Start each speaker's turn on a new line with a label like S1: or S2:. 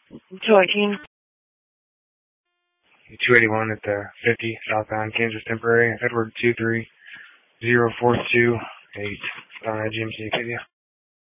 S1: 218.
S2: 281 at the 50 southbound Kansas Temporary, Edward 23042 8 on GMC Acadia.